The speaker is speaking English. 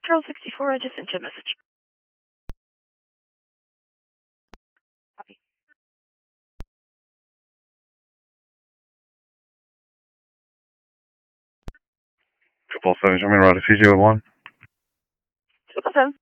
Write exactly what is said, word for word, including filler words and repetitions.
Charles sixty-four, I just sent you a message. Copy. Triple seven, show me around to C J one. Triple seven.